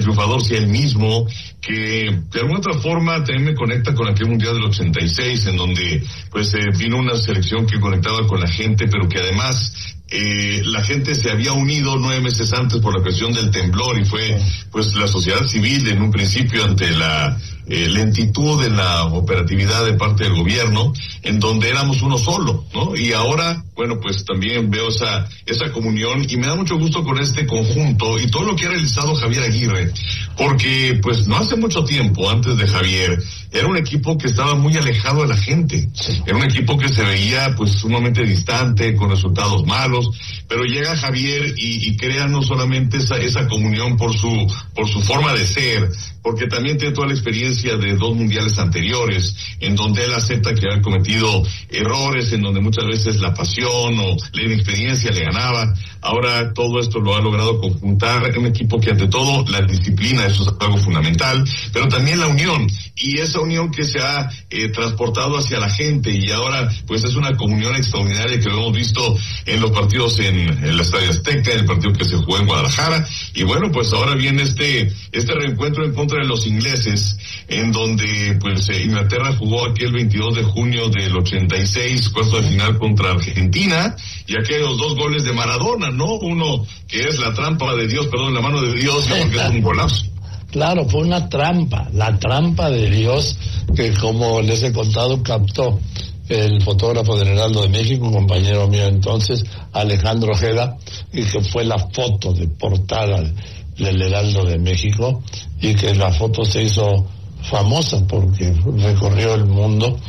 triunfador sea el mismo, que de alguna otra forma también me conecta con aquel Mundial del 86, en donde pues vino una selección que conectaba con la gente, pero que además la gente se había unido 9 meses antes por la cuestión del temblor, y fue pues la sociedad civil en un principio ante la lentitud en la operatividad de parte del gobierno, en donde éramos uno solo, ¿no? Y ahora, bueno, pues también veo esa comunión, y me da mucho gusto con este conjunto y todo lo que ha realizado Javier Aguirre, porque pues no hace mucho tiempo, antes de Javier, era un equipo que estaba muy alejado de la gente, era un equipo que se veía pues sumamente distante, con resultados malos, pero llega Javier y crea no solamente esa comunión por su forma de ser, porque también tiene toda la experiencia de 2 mundiales anteriores, en donde él acepta que había cometido errores, en donde muchas veces la pasión o la inexperiencia le ganaba. Ahora todo esto lo ha logrado conjuntar en un equipo que, ante todo, la disciplina, eso es algo fundamental, pero también la unión, y esa unión que se ha transportado hacia la gente, y ahora pues es una comunión extraordinaria que lo hemos visto en los partidos en el Estadio Azteca, en el partido que se jugó en Guadalajara, y bueno, pues ahora viene este reencuentro en contra de los ingleses, en donde pues Inglaterra jugó aquel 22 de junio del 86, cuarto de final contra Argentina, y aquellos 2 goles de Maradona, ¿no? Uno que es la trampa de Dios, la mano de Dios, porque es un golazo. Claro, fue una trampa, la trampa de Dios, que, como les he contado, captó el fotógrafo del Heraldo de México, un compañero mío entonces, Alejandro Ojeda, y que fue la foto de portada del Heraldo de México, y que la foto se hizo famosa porque recorrió el mundo.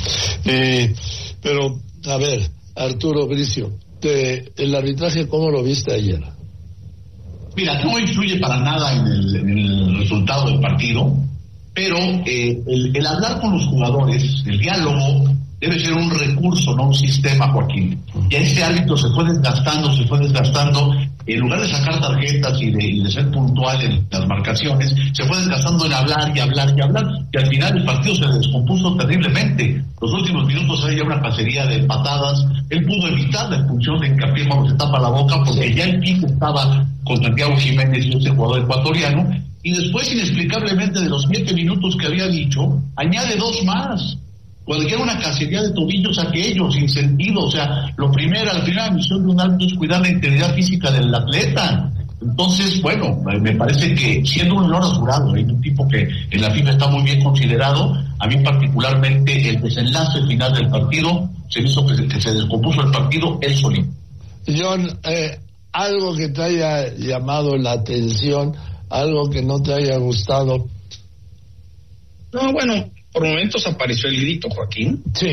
Pero, a ver, Arturo Bricio, el arbitraje, ¿cómo lo viste ayer? Mira, no influye para nada en el resultado del partido, pero el hablar con los jugadores, el diálogo, debe ser un recurso, no un sistema, Joaquín. Y a este árbitro se fue desgastando, en lugar de sacar tarjetas y de ser puntual en las marcaciones, se fue desgastando en hablar, y al final el partido se descompuso terriblemente. Los últimos minutos había una cacería de patadas, él pudo evitar la expulsión de Hincapié cuando se tapa la boca, porque ya el pico estaba con Santiago Jiménez y ese jugador ecuatoriano, y después, inexplicablemente, de los 7 minutos que había dicho, añade 2 más. Cualquier una cacería de tobillos aquellos, sin sentido. O sea, la primera misión de un árbitro es cuidar la integridad física del atleta. Entonces, bueno, me parece que, siendo un honor jurado, hay un tipo que en la FIFA está muy bien considerado, a mí particularmente el desenlace final del partido se hizo que se descompuso el partido él solito. John, algo que te haya llamado la atención, algo que no te haya gustado. No, bueno, por momentos apareció el grito, Joaquín. Sí.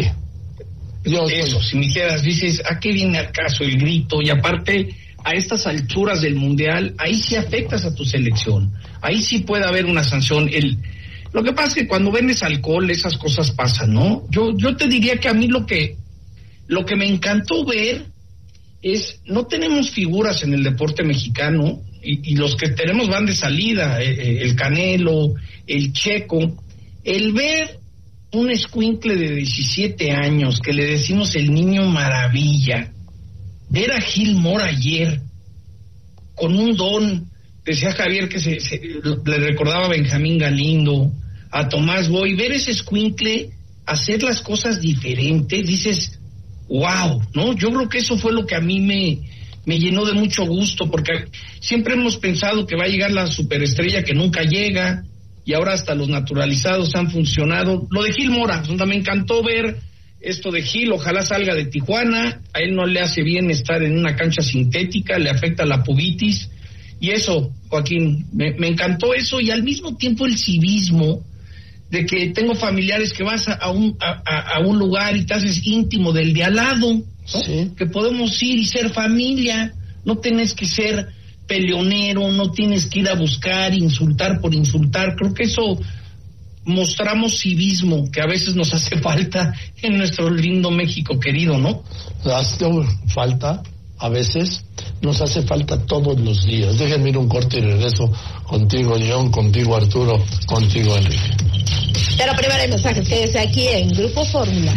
Si me dices, ¿a qué viene al caso el grito? Y aparte, a estas alturas del Mundial, ahí sí afectas a tu selección. Ahí sí puede haber una sanción. Lo que pasa es que cuando vendes alcohol, esas cosas pasan, ¿no? Yo te diría que a mí lo que me encantó ver es, no tenemos figuras en el deporte mexicano, y los que tenemos van de salida, el Canelo, el Checo. El ver un escuincle de 17 años, que le decimos el niño maravilla, ver a Gil Mora ayer, con un don, decía Javier que le recordaba a Benjamín Galindo, a Tomás Boy, ver ese escuincle hacer las cosas diferentes, dices, wow, ¿no? Yo creo que eso fue lo que a mí me llenó de mucho gusto, porque siempre hemos pensado que va a llegar la superestrella que nunca llega, y ahora hasta los naturalizados han funcionado. Lo de Gil Mora, donde me encantó ver esto de Gil, ojalá salga de Tijuana, a él no le hace bien estar en una cancha sintética, le afecta la pubitis, y eso, Joaquín, me encantó eso, y al mismo tiempo el civismo, de que tengo familiares que vas a un lugar y te haces íntimo del de al lado, ¿no? Sí. Que podemos ir y ser familia, no tienes que ser peleonero, no tienes que ir a buscar, insultar por insultar. Creo que eso mostramos civismo, que a veces nos hace falta en nuestro lindo México querido, ¿no? Hace falta, a veces, nos hace falta todos los días. Déjenme ir un corte y regreso contigo, John, contigo, Arturo, contigo, Enrique. Pero primero hay mensajes, quédese aquí en Grupo Fórmula.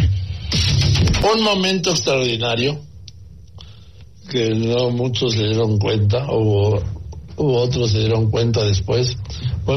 Un momento extraordinario que no muchos se dieron cuenta, o otros se dieron cuenta después.